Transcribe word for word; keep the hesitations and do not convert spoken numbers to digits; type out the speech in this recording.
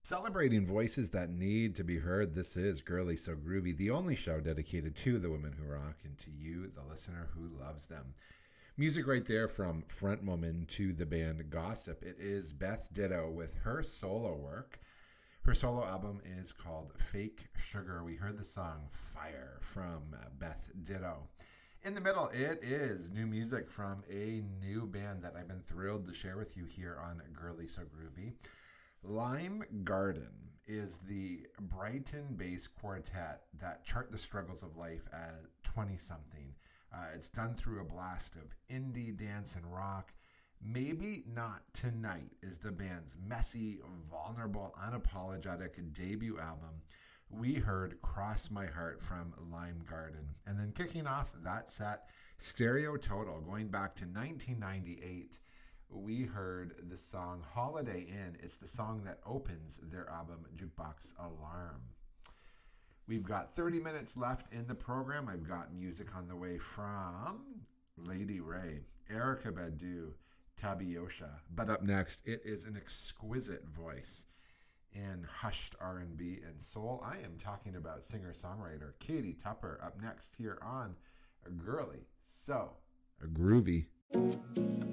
Celebrating voices that need to be heard, this is Girly So Groovy, the only show dedicated to the women who rock and to you, the listener who loves them. Music right there from frontwoman to the band Gossip. It is Beth Ditto with her solo work. Her solo album is called Fake Sugar. We heard the song Fire from Beth Ditto. In the middle, it is new music from a new band that I've been thrilled to share with you here on Girly So Groovy. Lime Garden is the Brighton-based quartet that chart the struggles of life as twenty-something. Uh, it's done through a blast of indie, dance, and rock. Maybe Not Tonight is the band's messy, vulnerable, unapologetic debut album. We heard Cross My Heart from Lime Garden. And then kicking off that set, Stereo Total, going back to nineteen ninety-eight. We heard the song Holiday Inn. It's the song that opens their album Jukebox Alarm. We've got thirty minutes left in the program. I've got music on the way from Lady Ray, Erykah Badu, Tabiosha. But up next, it is an exquisite voice in hushed R and B and soul. I am talking about singer-songwriter Katie Tupper up next here on Girly So Groovy.